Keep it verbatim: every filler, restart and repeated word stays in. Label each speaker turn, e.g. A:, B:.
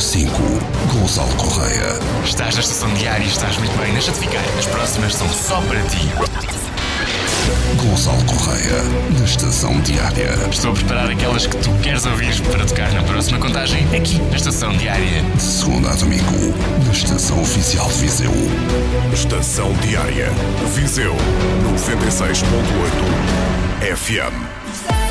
A: cinco, Gonçalo Correia.
B: Estás na estação diária e estás muito bem, deixa-te ficar. As próximas são só para ti.
A: Gonçalo Correia, na estação diária.
B: Estou a preparar aquelas que tu queres ouvir para tocar na próxima contagem, aqui na estação diária.
A: De segunda a domingo, na estação oficial de Viseu.
C: Estação Diária, Viseu, noventa e seis ponto oito F M.